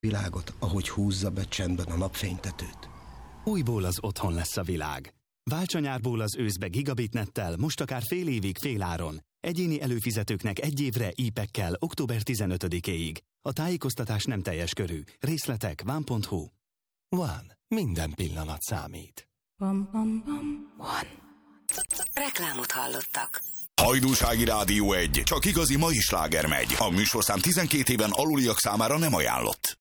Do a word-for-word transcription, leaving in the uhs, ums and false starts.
világot, ahogy húzza be csendben a napfénytetőt. Újból az otthon lesz a világ. Válts a nyárból az őszbe gigabitnettel, most akár fél évig fél áron. Egyéni előfizetőknek egy évre í pekkel október tizenötödikéig. A tájékoztatás nem teljes körű. Részletek ván pont hu. One. Minden pillanat számít. One. Reklámot hallottak. Hajdúsági Rádió egy. Csak igazi mai sláger megy. A műsorszám tizenkét éven aluliak számára nem ajánlott.